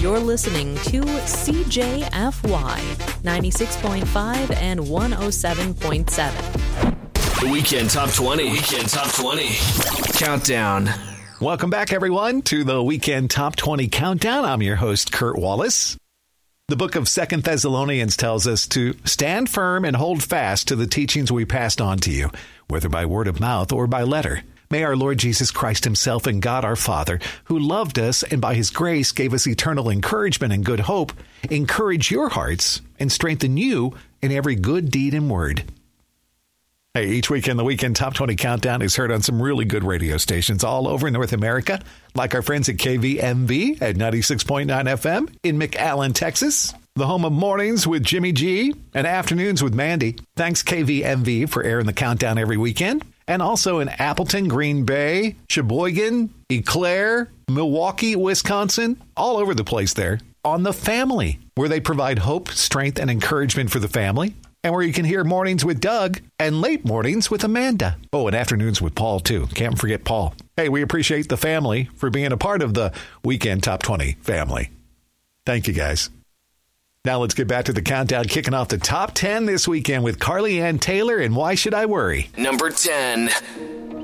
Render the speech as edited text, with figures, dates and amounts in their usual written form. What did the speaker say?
You're listening to CJFY 96.5 and 107.7. The Weekend Top 20. Weekend Top 20. Countdown. Welcome back, everyone, to the Weekend Top 20 Countdown. I'm your host, Kurt Wallace. The book of 2 Thessalonians tells us to stand firm and hold fast to the teachings we passed on to you, whether by word of mouth or by letter. May our Lord Jesus Christ himself and God our Father, who loved us and by his grace gave us eternal encouragement and good hope, encourage your hearts and strengthen you in every good deed and word. Hey, each weekend, the Weekend Top 20 Countdown is heard on some really good radio stations all over North America, like our friends at KVMV at 96.9 FM in McAllen, Texas, the home of Mornings with Jimmy G and Afternoons with Mandy. Thanks, KVMV, for airing the countdown every weekend. And also in Appleton, Green Bay, Sheboygan, Eau Claire, Milwaukee, Wisconsin, all over the place there, on The Family, where they provide hope, strength, and encouragement for the family, and where you can hear Mornings with Doug and Late Mornings with Amanda. Oh, and Afternoons with Paul, too. Can't forget Paul. Hey, we appreciate the family for being a part of the Weekend Top 20 family. Thank you, guys. Now let's get back to the countdown, kicking off the top 10 this weekend with Carly Ann Taylor and Why Should I Worry? Number 10.